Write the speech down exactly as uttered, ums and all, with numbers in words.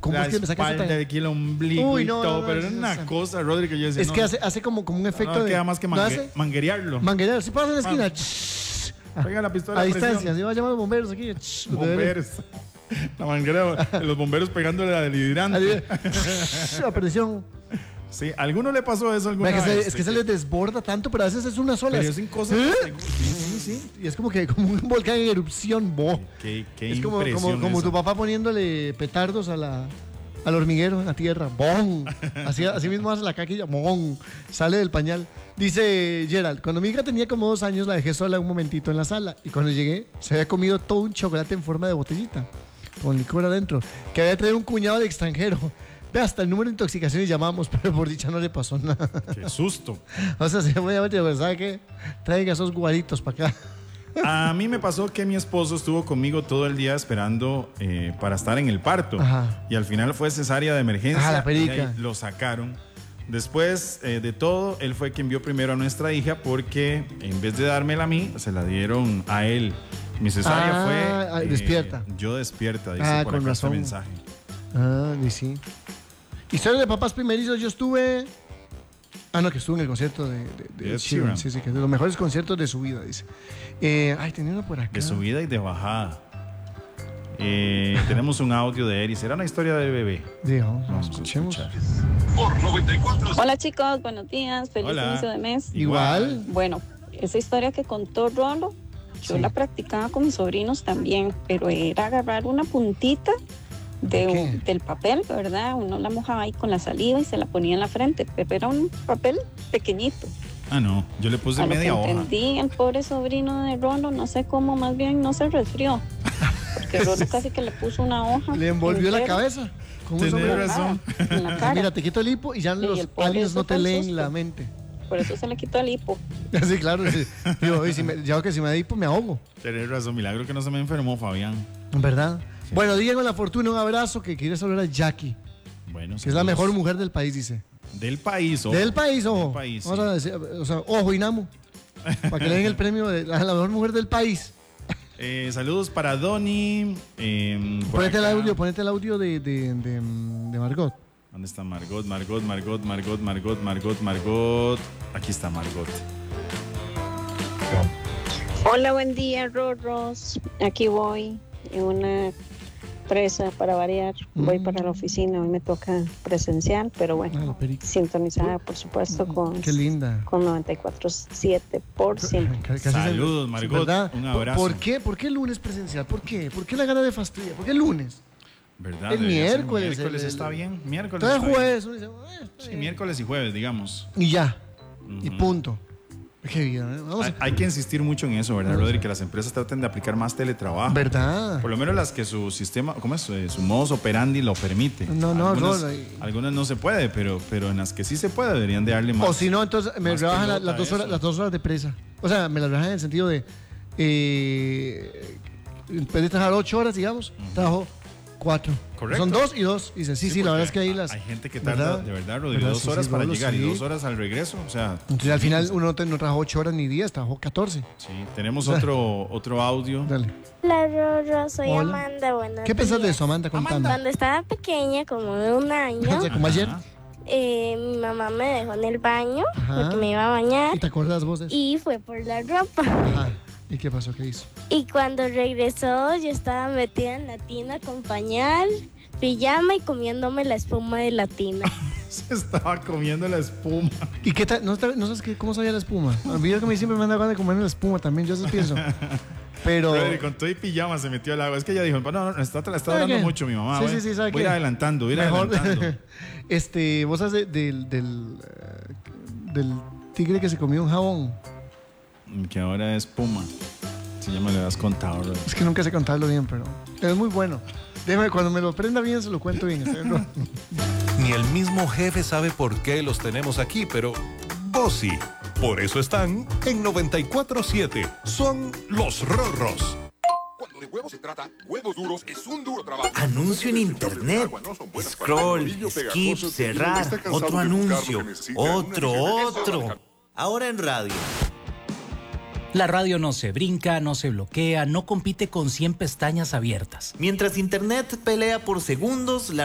¿cómo la es que me saca espalda, tan... aquí el ombligo Uy, y no, todo, no, no, pero no, era no, una no. cosa, Rodri, que yo decía, Es no, que no, hace, hace como, como un efecto no, de... queda más que ¿no mangue- hace? manguerearlo. Manguerear, si pasa en la esquina. Vamos. Shh. Pega la pistola A de distancia, presión. se va a llamar a los bomberos aquí. Shh, los Bomberos. La manguera, los bomberos pegándole a del hidrante. bebés. A presión. Sí, ¿a alguno le pasó eso alguna Vea que se- vez? es que se les desborda tanto, pero a veces es una sola. Pero es- es cosas. ¿Eh? Sí, sí, sí. Y es como que como un volcán en erupción, bo. Qué, qué Es como, impresión como, como esa. tu papá poniéndole petardos a la, al hormiguero en la tierra. ¡Bom! Así, así mismo hace la caquilla. ¡Bom! Sale del pañal. Dice Gerald, cuando mi hija tenía como dos años la dejé sola un momentito en la sala. Y cuando llegué, se había comido todo un chocolate en forma de botellita. Con licor adentro. Que había traído un cuñado de extranjero. Ve, hasta el número de intoxicaciones llamamos, pero por dicha no le pasó nada. Qué susto. O sea, se voy a ver, ¿sabe qué? Traiga esos guaritos para acá. A mí me pasó que mi esposo estuvo conmigo todo el día esperando eh, para estar en el parto. Ajá. Y al final fue cesárea de emergencia. Ah, la perica. Y ahí lo sacaron. Después eh, de todo, él fue quien vio primero a nuestra hija porque en vez de dármela a mí, se la dieron a él. Mi cesárea Ah, fue... ah, despierta. Yo despierta, dice Ah, por con acá este razón. mensaje. Ah, y sí. Historia de papás primerizos, yo estuve... Ah, no, que estuve en el concierto de, de, de De Ed Sheeran. Sheeran. Sí, sí, que de los mejores conciertos de su vida, dice. Eh, ay, tenía uno por acá. De subida y de bajada. Eh, tenemos un audio de Eris. Era una historia de bebé. Dijo, Vamos a escuchemos. escuchar. Hola chicos, buenos días, feliz Hola. inicio de mes. Igual. Bueno, esa historia que contó Rolo, yo Sí. la practicaba con mis sobrinos también, pero era agarrar una puntita de ¿De qué? un- del papel, ¿verdad? Uno la mojaba ahí con la saliva y se la ponía en la frente, pero era un papel pequeñito. Ah, no. Yo le puse A lo que media hoja. entendí, el pobre sobrino de Rolo, no sé cómo, más bien no se resfrió. Porque Rolo casi que le puso una hoja. Le envolvió la entera cabeza. Con un Tenés sombrero. razón. en la cara. Mira, te quito el hipo y ya Sí, los el pobre aliens no se te fue al leen susto. la mente. Por eso se le quitó el hipo. Sí, claro. Sí. Digo, oye, si me, ya que si me da hipo me ahogo. Tenés razón. Milagro que no se me enfermó, Fabián. ¿Verdad? Bueno, Diego La Fortuna, un abrazo que quiere saludar a Jackie, Bueno, que es la saludos. mejor mujer del país, dice. Del país, ojo. Del país, ojo. Del país, sí. Vamos a decir, o sea, ojo, Inamu. Para que le den el premio de la, la mejor mujer del país. Eh, saludos para Donny. Eh, por Ponete el acá. audio, ponete el audio de, de, de, de Margot. ¿Dónde está Margot? Margot, Margot, Margot, Margot, Margot, Margot. Aquí está Margot. Hola, buen día, Rorros. Aquí voy en una presa para variar. Voy Mm. para la oficina. Hoy me toca presencial, pero Ah, bueno, la perica. sintonizada, por supuesto, con, Qué linda. con noventa y cuatro punto siete por siempre. Casi se- Saludos, Margot. ¿verdad? Un abrazo. ¿Por qué? ¿Por qué el lunes presencial? ¿Por qué? ¿Por qué la gana de fastidio? ¿Por qué el lunes? ¿Verdad? El Debería ser miércoles, Miércoles el- está bien. Miércoles Entonces está bien. jueves, uno dice, "Eh, está Sí, bien". miércoles y jueves, digamos. Y ya. Y Ujú. punto. Qué vida, ¿eh? Vamos Hay, a... hay que insistir mucho en eso, ¿verdad, Rodri? Que las empresas traten de aplicar más teletrabajo. ¿Verdad? Por lo menos las que su sistema, ¿cómo es? Eh, Su modus operandi lo permite. No, no, algunas, no, no. algunas no se puede, pero, pero en las que sí se puede deberían de darle más. O si no, entonces me más rebajan la- pelota las, dos a horas, eso. las dos horas de presa. O sea, me las rebajan en el sentido de. Eh, en vez de trabajar ocho horas, digamos, trabajo cuatro. Correcto. Son dos y dos. Dice, sí, sí, la porque verdad es que ahí las. Hay gente que tarda, ¿verdad? de verdad, Rodri, ¿Verdad? dos Sí, horas sí, para Rolo, llegar y sí. dos horas al regreso. O sea, Entonces al final uno no, te- no trabajó ocho horas ni diez, trabajó catorce. sí. Tenemos otro, otro audio. Dale. Hola, Rorro, soy Hola. Amanda. Buenos ¿Qué pensás de días. eso, Amanda? Contame. Cuando estaba pequeña, como de un año, O sea, como ayer. Ajá. eh, mi mamá me dejó en el baño Ajá. porque me iba a bañar ¿Y te acuerdas vos de eso? y fue por la ropa. Ajá. ¿Y qué pasó? ¿Qué hizo? Y cuando regresó, yo estaba metida en la tina con pañal, pijama y comiéndome la espuma de la tina. Se estaba comiendo la espuma. ¿Y qué tal? ¿No, sabes- no sabes qué- cómo sabía la espuma? Olvidé que a mí siempre me anda ganas de comer la espuma también, yo eso pienso. Pero. Rodri, con todo y pijama se metió al agua. Es que ella dijo, no, no, está, te la está ¿Sabe dando qué? mucho mi mamá. Sí, voy- sí, sí, ¿sabe voy a ir qué? adelantando, voy a ir Mejor. adelantando. este, vos sabes del, del, eh, del tigre que se comió un jabón. Que ahora es Puma. Si ya me lo has contado, Rodri. Es que nunca sé contarlo bien, pero es muy bueno. Déjame, cuando me lo aprenda bien, se lo cuento bien. ¿está bien? Ni el mismo jefe sabe por qué los tenemos aquí, pero vos sí. Por eso están en noventa y cuatro siete. Son los Rorros. Cuando de huevos se trata, Huevos Duros es un duro trabajo. Anuncio en internet. Scroll, skip, cerrar. Otro anuncio. Otro, otro. Ahora en radio. La radio no se brinca, no se bloquea, no compite con cien pestañas abiertas. Mientras internet pelea por segundos, la